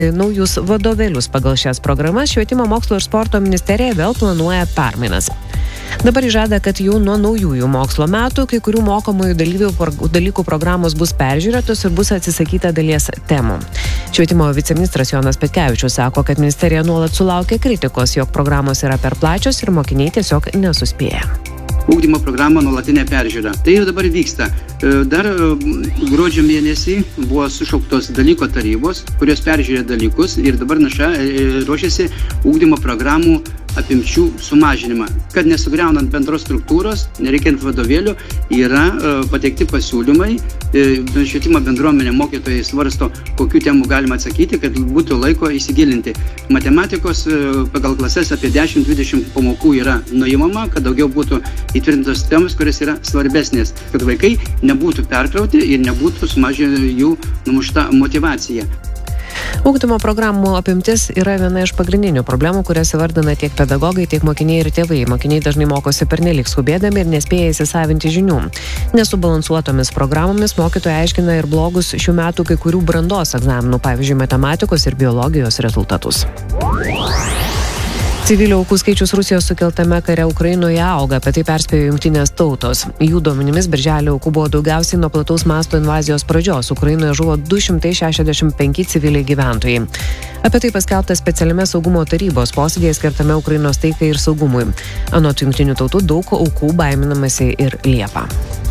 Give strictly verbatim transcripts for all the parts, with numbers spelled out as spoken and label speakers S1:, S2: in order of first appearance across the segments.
S1: naujus vadovėlius pagal šias programas, Švietimo mokslo ir sporto ministerija vėl planuoja permainas. Dabar žada, kad jau nuo naujųjų mokslo metų kai kurių mokomųjų dalyvių dalykų programos bus peržiūrėtos ir bus atsisakyta dalies temų. Švietimo viceministras Jonas Petkevičius sako, kad ministerija nuolat sulaukia kritikos, jog programos yra per plačios ir mokiniai tiesiog nesuspėja.
S2: Ugdymo programą nuolatinė peržiūra. Tai jau dabar vyksta. Dar gruodžio mėnesį buvo sušauktos dalyko tarybos, kurios peržiūrė dalykus ir dabar naša ruošiasi ugdymo programų apimčių sumažinimą. Kad nesugriaunant bendros struktūros, nereikiant vadovėlių, yra pateikti pasiūlymai. Švietimo bendruomenė mokytojai svarsto, kokių temų galima atsakyti, kad būtų laiko įsigilinti. Matematikos pagal klases apie dešimt dvidešimt pamokų yra nuimama, kad daugiau būtų įtvirtintos temos, kurios yra svarbesnės, kad vaikai nebūtų perkrauti ir nebūtų sumažinta jų numušta motyvacija.
S1: Ugdymo programų apimtis yra viena iš pagrindinių problemų, kurias įvardina tiek pedagogai, tiek mokiniai ir tėvai. Mokiniai dažnai mokosi pernelyg skubėdami ir nespėja įsisavinti žinių. Nesubalansuotomis programomis mokytojai aiškina ir blogus šių metų kai kurių brandos egzaminų, pavyzdžiui, matematikos ir biologijos rezultatus. Civilių aukų skaičius Rusijos sukeltame kare Ukrainoje auga, apie tai perspėjo Jungtinės tautos. Jų duomenimis birželio aukų buvo daugiausiai nuo plataus masto invazijos pradžios. Ukrainoje žuvo du šimtai šešiasdešimt penki civiliai gyventojai. Apie tai paskelbta specialiame saugumo tarybos posėdėje skirtame Ukrainos taikai ir saugumui. Anot Jungtinių tautų daug aukų baiminamasi ir Liepą.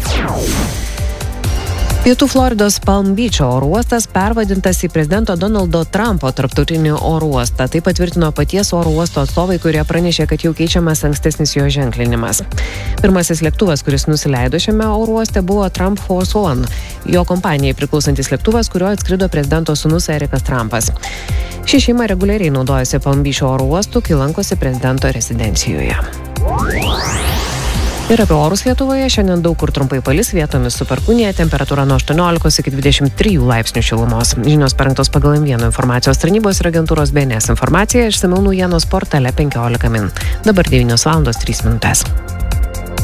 S1: Pietų Floridos Palm Beacho oro uostas pervadintas į prezidento Donaldo Trumpo tarptautinį oro uostą. Tai patvirtino paties oro uosto atstovai, kurie pranešė, kad jau keičiamas ankstesnis jo ženklinimas. Pirmasis lėktuvas, kuris nusileido šiame oro uoste, buvo Trump Force One. Jo kompanijai priklausantis lėktuvas, kurio atskrido prezidento sūnus Erikas Trumpas. Ši šeima reguliariai naudojasi Palm Beacho oro uostu, kai lankosi prezidento rezidencijoje. Ir apie orus Lietuvoje šiandien daug kur trumpai palis, vietomis su perkūnija, temperatūra nuo aštuoniolikos iki dvidešimt trijų laipsnių šilumos. Žinios parengtos pagal M vienas informacijos tarnybos ir agentūros B N S informacija, išsamiau naujienos portale penkiolika min. Dabar devynios valandos trys minutės.